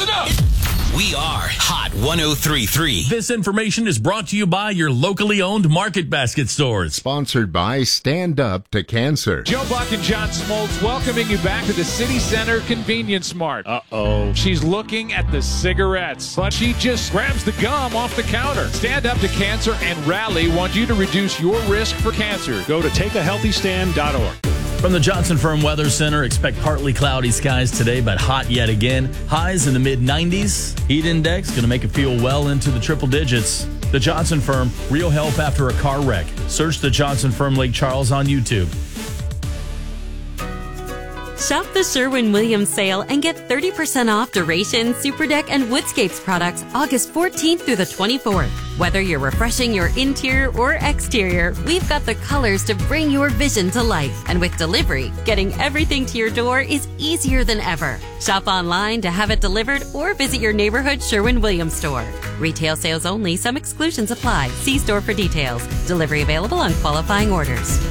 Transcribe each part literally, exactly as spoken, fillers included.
Listen up! We are Hot one oh three point three. This information is brought to you by your locally owned Market Basket stores. Sponsored by Stand Up to Cancer. Joe Buck and John Smoltz welcoming you back to the City Center Convenience Mart. Uh-oh. She's looking at the cigarettes, but she just grabs the gum off the counter. Stand Up to Cancer and Rally want you to reduce your risk for cancer. Go to take a healthy stand dot org. From the Johnson Firm Weather Center, expect partly cloudy skies today, but hot yet again. Highs in the mid nineties. Heat index going to make it feel well into the triple digits. The Johnson Firm, real help after a car wreck. Search the Johnson Firm Lake Charles on YouTube. Shop the Sherwin-Williams sale and get thirty percent off Duration, Superdeck, and Woodscapes products August fourteenth through the twenty-fourth. Whether you're refreshing your interior or exterior, we've got the colors to bring your vision to life. And with delivery, getting everything to your door is easier than ever. Shop online to have it delivered or visit your neighborhood Sherwin-Williams store. Retail sales only. Some exclusions apply. See store for details. Delivery available on qualifying orders.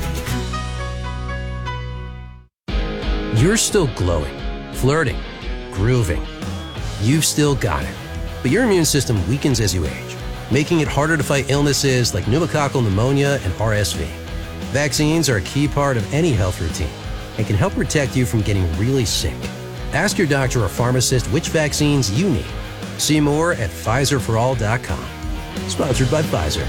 You're still glowing, flirting, grooving. You've still got it. But your immune system weakens as you age, making it harder to fight illnesses like pneumococcal pneumonia and R S V. Vaccines are a key part of any health routine and can help protect you from getting really sick. Ask your doctor or pharmacist which vaccines you need. See more at Pfizer for all dot com. Sponsored by Pfizer.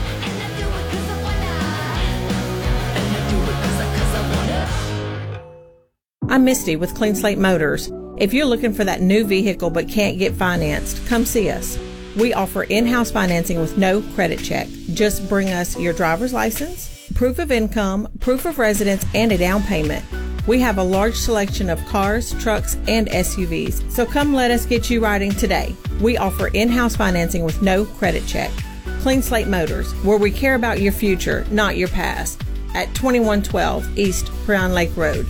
I'm Misty with Clean Slate Motors. If you're looking for that new vehicle but can't get financed, come see us. We offer in-house financing with no credit check. Just bring us your driver's license, proof of income, proof of residence, and a down payment. We have a large selection of cars, trucks, and S U Vs, so come let us get you riding today. We offer in-house financing with no credit check. Clean Slate Motors, where we care about your future, not your past. At twenty-one twelve East Pryon Lake Road.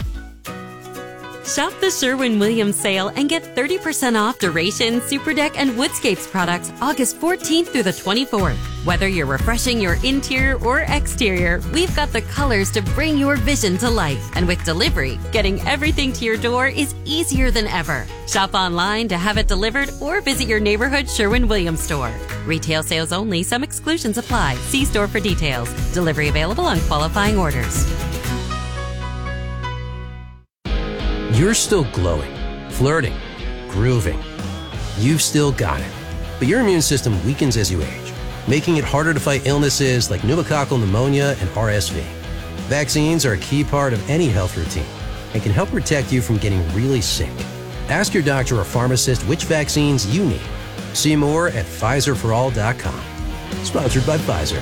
Shop the Sherwin-Williams sale and get thirty percent off Duration, Superdeck, and Woodscapes products August fourteenth through the twenty-fourth. Whether you're refreshing your interior or exterior, we've got the colors to bring your vision to life. And with delivery, getting everything to your door is easier than ever. Shop online to have it delivered or visit your neighborhood Sherwin-Williams store. Retail sales only. Some exclusions apply. See store for details. Delivery available on qualifying orders. You're still glowing, flirting, grooving. You've still got it. But your immune system weakens as you age, making it harder to fight illnesses like pneumococcal pneumonia and R S V. Vaccines are a key part of any health routine and can help protect you from getting really sick. Ask your doctor or pharmacist which vaccines you need. See more at Pfizer for all dot com. Sponsored by Pfizer.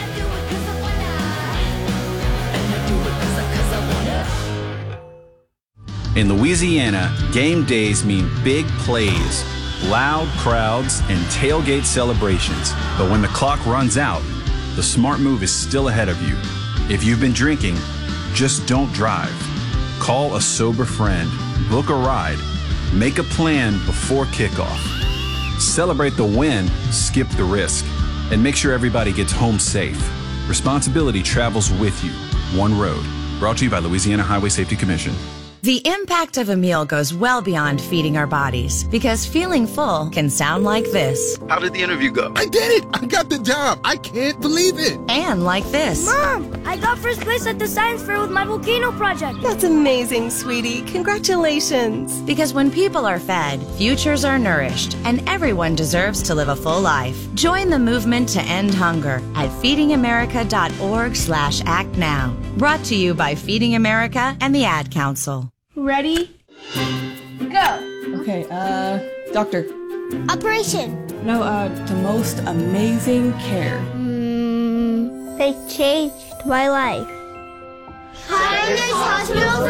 In Louisiana, game days mean big plays, loud crowds, and tailgate celebrations. But when the clock runs out, the smart move is still ahead of you. If you've been drinking, just don't drive. Call a sober friend, book a ride, make a plan before kickoff. Celebrate the win, skip the risk, and make sure everybody gets home safe. Responsibility travels with you. One road. Brought to you by Louisiana Highway Safety Commission. The impact of a meal goes well beyond feeding our bodies, because feeling full can sound like this. How did the interview go? I did it! I got the job! I can't believe it! And like this. Mom, I got first place at the science fair with my volcano project. That's amazing, sweetie. Congratulations. Because when people are fed, futures are nourished, and everyone deserves to live a full life. Join the movement to end hunger at feedingamerica.org slash act now. Brought to you by Feeding America and the Ad Council. Ready? Go. Okay, uh, doctor. Operation. No, uh, the most amazing care. Mm, they changed my life. Highness Hospital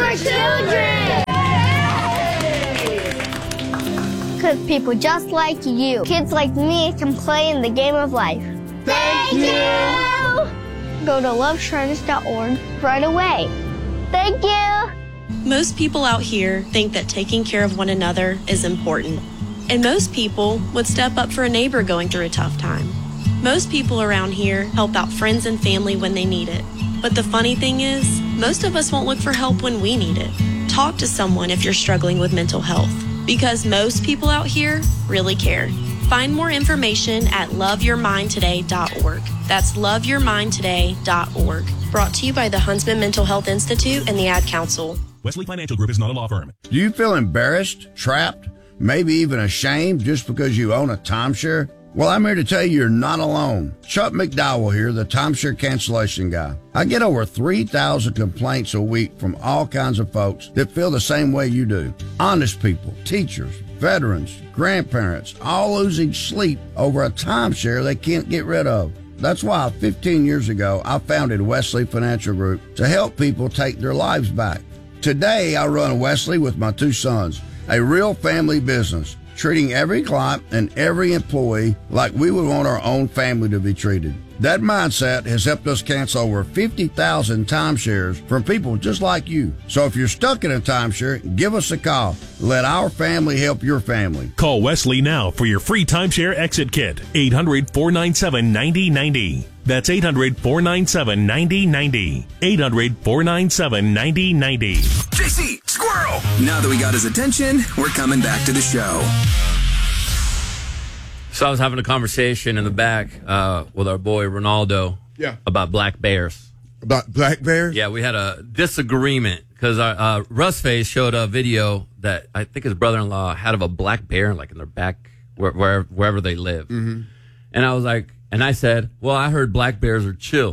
for Children! Because people just like you, kids like me, can play in the game of life. Thank you! Go to love shriners dot org right away. Thank you! Most people out here think that taking care of one another is important. And most people would step up for a neighbor going through a tough time. Most people around here help out friends and family when they need it. But the funny thing is, most of us won't look for help when we need it. Talk to someone if you're struggling with mental health, Because most people out here really care. Find more information at love your mind today dot org. That's love your mind today dot org. Brought to you by the Huntsman Mental Health Institute and the Ad Council. Wesley Financial Group is not a law firm. Do you feel embarrassed, trapped, maybe even ashamed just because you own a timeshare? Well, I'm here to tell you you're not alone. Chuck McDowell here, the timeshare cancellation guy. I get over three thousand complaints a week from all kinds of folks that feel the same way you do. Honest people, teachers, veterans, grandparents, all losing sleep over a timeshare they can't get rid of. That's why fifteen years ago, I founded Wesley Financial Group to help people take their lives back. Today, I run Wesley with my two sons, a real family business, treating every client and every employee like we would want our own family to be treated. That mindset has helped us cancel over fifty thousand timeshares from people just like you. So if you're stuck in a timeshare, give us a call. Let our family help your family. Call Wesley now for your free timeshare exit kit. eight hundred, four nine seven, nine zero nine zero. That's eight hundred, four nine seven, nine zero nine zero. eight hundred, four nine seven, nine zero nine zero. J C, squirrel! Now that we got his attention, we're coming back to the show. So I was having a conversation in the back uh, with our boy Ronaldo Yeah. about black bears. About black bears? Yeah, we had a disagreement because uh, Russ Face showed a video that I think his brother-in-law had of a black bear like in their back where, where, wherever they live. Mm-hmm. And I was like, and I said, well, I heard black bears are chill.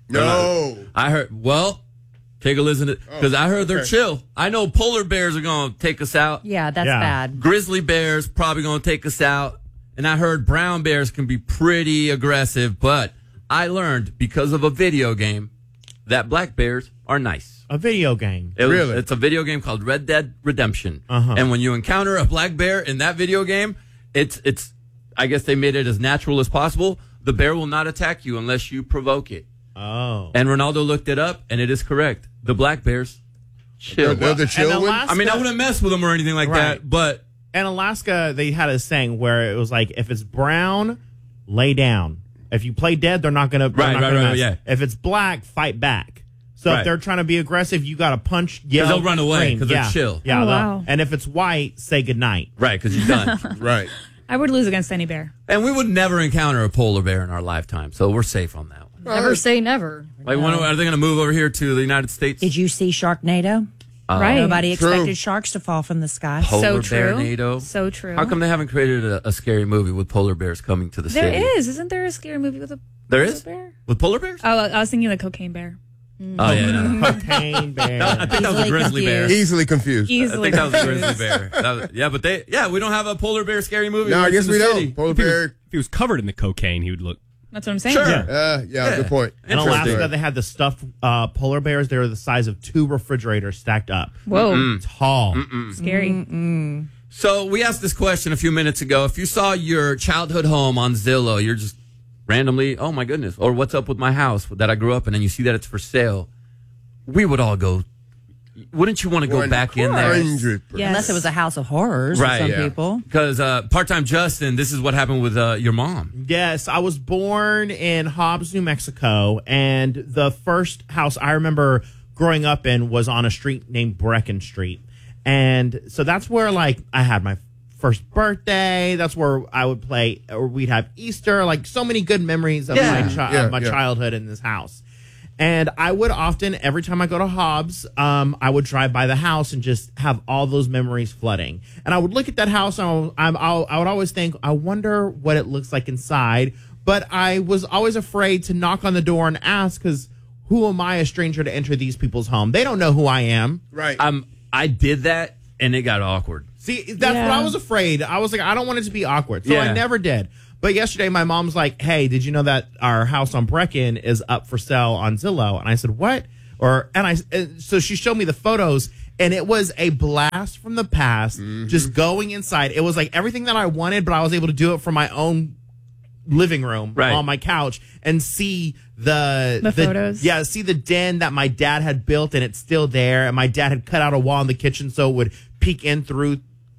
No. I, I heard, well, take a listen to, because I heard they're okay. chill. I know polar bears are going to take us out. Yeah, that's yeah. bad. Grizzly bears probably going to take us out. And I heard brown bears can be pretty aggressive, but I learned because of a video game that black bears are nice. A video game? It was, really? It's a video game called Red Dead Redemption. Uh-huh. And when you encounter a black bear in that video game, it's, it's, I guess they made it as natural as possible. The bear will not attack you unless you provoke it. Oh. And Ronaldo looked it up, and it is correct. The black bears, chill. They're, they're the chill ones? I mean, I wouldn't mess with them or anything like Right. that, but... In Alaska, they had a saying where it was like, if it's brown, lay down. If you play dead, they're not going to Right, not right, gonna right, mess. yeah. If it's black, fight back. So Right. if they're trying to be aggressive, you got to punch, yell, they'll run away, scream. 'cause they're yeah. chill. Yeah, Oh, they'll- wow. And if it's white, say goodnight. Right, because you're done. Right. I would lose against any bear. And we would never encounter a polar bear in our lifetime, so we're safe on that one. Never say never. Like, when, are they going to move over here to the United States? Did you see Sharknado? Uh, Right. Nobody True. expected sharks to fall from the sky. Polar So true. Bear-nado? So true. How come they haven't created a, a scary movie with polar bears coming to the There city? is. Isn't there a scary movie with a There with is? a bear? With polar bears? Oh, I was thinking the cocaine bear. Oh, yeah. No. Cocaine bear. No, I think that was a Easily grizzly bear. confused. Easily confused. I Easily. think that was a grizzly bear. That was- yeah, but they, yeah, we don't have a polar bear scary movie. No, I in guess the we city. don't. Polar If he, was, bear. if he was covered in the cocaine, he would look. That's what I'm saying. Sure. Yeah. Uh, yeah, Yeah. good point. In Alaska, they had the stuffed uh, polar bears. They were the size of two refrigerators stacked up. Whoa. Mm-mm. Tall. Mm-mm. Scary. Mm-mm. So we asked this question a few minutes ago. If you saw your childhood home on Zillow, you're just randomly, oh my goodness, or what's up with my house that I grew up in, and you see that it's for sale, we would all go, wouldn't you want to go back in there? Yes. Unless it was a house of horrors Right, for some yeah. people. Because uh, part-time Justin, this is what happened with uh, your mom. Yes, I was born in Hobbs, New Mexico, and the first house I remember growing up in was on a street named Brecken Street. And so that's where, like, I had my first birthday. That's where I would play, or we'd have Easter, like so many good memories of Yeah. my, chi- Yeah, of my yeah. childhood in this house. And I would often, every time I go to Hobbs, um, I would drive by the house and just have all those memories flooding. And I would look at that house, and I would, I'm, I'll, I would always think, I wonder what it looks like inside. But I was always afraid to knock on the door and ask, because who am I, a stranger, to enter these people's home? They don't know who I am. Right. Um, I did that, and it got awkward. See, that's Yeah. what I was afraid. I was like, I don't want it to be awkward. So Yeah. I never did. But yesterday, my mom's like, hey, did you know that our house on Brecken is up for sale on Zillow? And I said, what? Or, and I, and so she showed me the photos, and it was a blast from the past, Mm-hmm. just going inside. It was like everything that I wanted, but I was able to do it from my own living room Right. on my couch and see the, The photos? Yeah, see the den that my dad had built, and it's still there. And my dad had cut out a wall in the kitchen so it would peek in through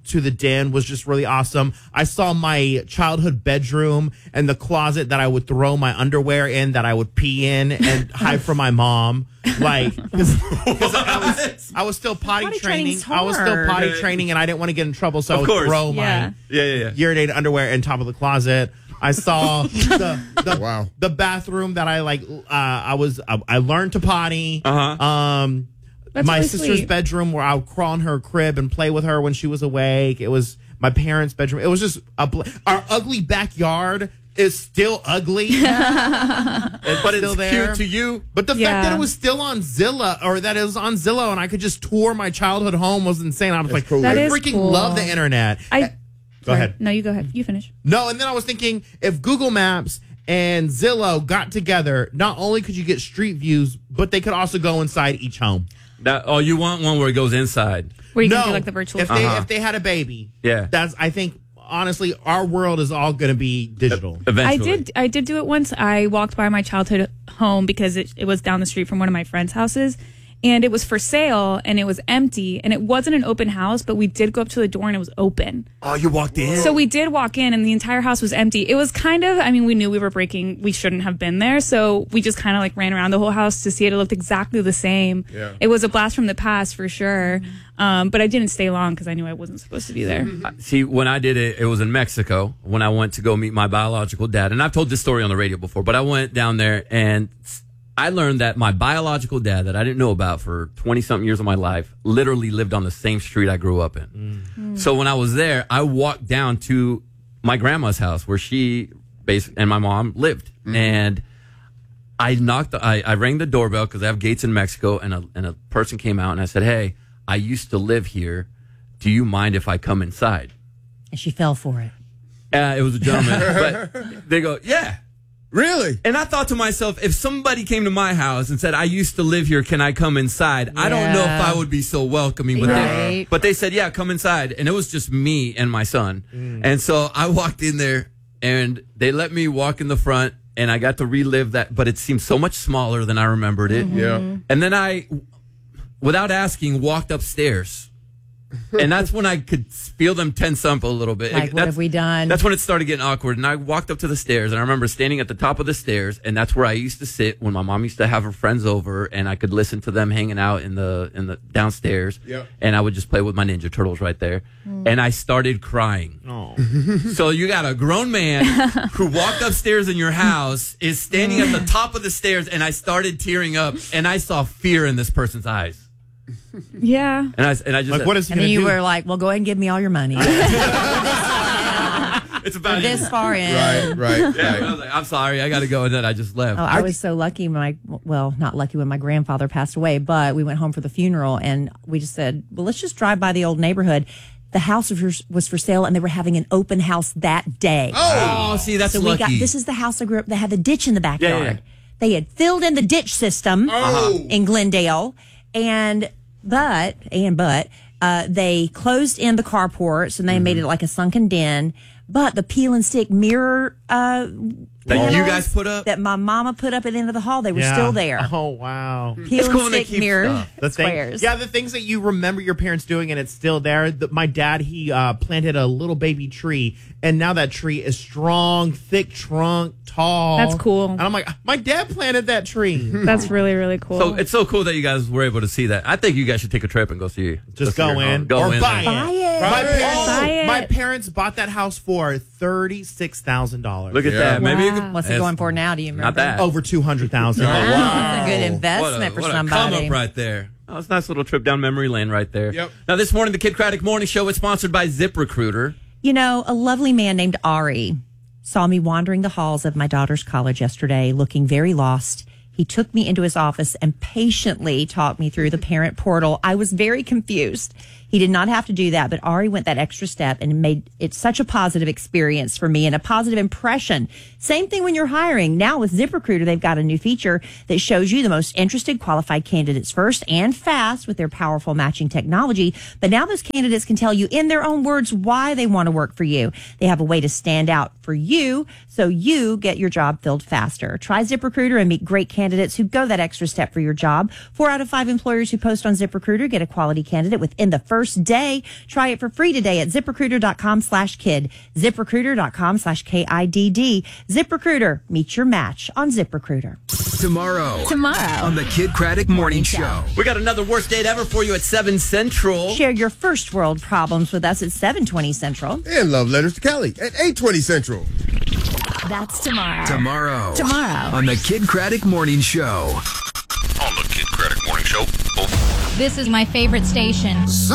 to the den was just really awesome. I saw my childhood bedroom and the closet that I would throw my underwear in, that I would pee in and hide from my mom. Like, because I was, I was still potty, Potty training. training's I was still hard. potty training, and I didn't want to get in trouble, so Of I would course. throw Yeah. my Yeah, yeah, yeah. urinated underwear in top of the closet. I saw the the, Wow. the bathroom that I like. Uh, I was I, I learned to potty. Uh-huh. Um, That's my really sister's sweet. bedroom where I would crawl in her crib and play with her when she was awake. It was my parents' bedroom. It was just a bl- our ugly backyard is still ugly, But it's still there. cute to you. But the Yeah. fact that it was still on Zillow, or that it was on Zillow, and I could just tour my childhood home was insane. I was like, cool. I That is freaking cool. love the internet. I Go ahead. No, you go ahead. You finish. No, and then I was thinking, if Google Maps and Zillow got together, not only could you get street views, but they could also go inside each home. That, oh, you want one where it goes inside? Where you no, can do like the virtual. if they Uh-huh. if they had a baby, Yeah. that's I think honestly our world is all going to be digital. Eventually. I did. I did do it once. I walked by my childhood home because it, it was down the street from one of my friends' houses, and it was for sale, and it was empty, and it wasn't an open house, but we did go up to the door and it was open. Oh, you walked in? So we did walk in, and the entire house was empty. It was kind of. I mean, we knew we were breaking. We shouldn't have been there, so we just kind of like ran around the whole house to see it. It looked exactly the same. Yeah. It was a blast from the past for sure. Um, but I didn't stay long because I knew I wasn't supposed to be there. See, when I did it, it was in Mexico when I went to go meet my biological dad. And I've told this story on the radio before, but I went down there and I learned that my biological dad that I didn't know about for twenty something years of my life literally lived on the same street I grew up in. Mm. So when I was there, I walked down to my grandma's house where she basically, and my mom lived. Mm. And I knocked, I, I rang the doorbell because I have gates in Mexico, and a, and a person came out and I said, hey, I used to live here. Do you mind if I come inside? And she fell for it. Uh, it was a gentleman. But they go, yeah. Really? And I thought to myself, if somebody came to my house and said, I used to live here, can I come inside? I don't know if Yeah. I would be so welcoming. But, they, Right. but they said, yeah, come inside. And it was just me and my son. And so I walked in there and they let me walk in the front and I got to relive that. But it seemed so much smaller than I remembered it. Yeah. And then I, without asking, walked upstairs. And that's when I could feel them tense up a little bit. Like, what That's- have we done? That's when it started getting awkward. And I walked up to the stairs, and I remember standing at the top of the stairs, and that's where I used to sit when my mom used to have her friends over, and I could listen to them hanging out in the in the downstairs. Yep. And I would just play with my Ninja Turtles right there. And I started crying. Oh. So you got a grown man who walked upstairs in your house, is standing at the top of the stairs, and I started tearing up, and I saw fear in this person's eyes. Yeah. And I and I just Like, said, what is he And going then to you do? were like, well, go ahead and give me all your money. it's about This far in. Right, right, Yeah, right. I was like, I'm sorry, I got to go, and then I just left. Oh, I was so lucky when my, well, not lucky when my grandfather passed away, but we went home for the funeral and we just said, well, let's just drive by the old neighborhood. The house was was for sale and they were having an open house that day. Oh, see, that's so lucky. we got, this is the house I grew up, they had the ditch in the backyard. Yeah, yeah. They had filled in the ditch system Oh. in Glendale and, but, and but, uh, they closed in the carports and they made it like a sunken den. But the peel and stick mirror, uh, That you panels guys put up? that my mama put up at the end of the hall, they were Yeah. still there. Oh, wow. Peel It's cool and when they stick keep mirror stuff. The thing, squares. yeah, the things that you remember your parents doing and it's still there. The, my dad, he uh, planted a little baby tree, and now that tree is strong, thick trunk, tall. That's cool. And I'm like, my dad planted that tree. That's really, really cool. So it's so cool that you guys were able to see that. I think you guys should take a trip and go see. Just go go see your- in Go or in buy there. it. Buy it. My, Buy it. parents, Buy it. my parents bought that house for thirty-six thousand dollars. Look at Yeah. that. Maybe you Wow. could. What's it it's going for now? Do you remember? Not that. Over two hundred thousand dollars. That's a good What a, investment for what a somebody. come up right there. Oh, it's a nice little trip down memory lane right there. Yep. Now, this morning, the Kid Craddock Morning Show is sponsored by ZipRecruiter. You know, a lovely man named Ari saw me wandering the halls of my daughter's college yesterday, looking very lost. He took me into his office and patiently talked me through the parent portal. I was very confused. He did not have to do that, but Ari went that extra step and made it such a positive experience for me and a positive impression. Same thing when you're hiring. Now with ZipRecruiter, they've got a new feature that shows you the most interested qualified candidates first and fast with their powerful matching technology. But now those candidates can tell you in their own words why they want to work for you. They have a way to stand out for you so you get your job filled faster. Try ZipRecruiter and meet great candidates who go that extra step for your job. Four out of five employers who post on ZipRecruiter get a quality candidate within the first first day. Try it for free today at ZipRecruiter.com slash kid. ZipRecruiter.com slash K I D D. ZipRecruiter. Meet your match on ZipRecruiter. Tomorrow. Tomorrow. On the Kid Craddock Morning Show. We got another worst date ever for you at seven Central. Share your first world problems with us at seven twenty Central. And love letters to Kelly at eight twenty Central. That's tomorrow. Tomorrow. Tomorrow. On the Kid Craddock Morning Show. On the Kid Craddock Morning Show. This is my favorite station. So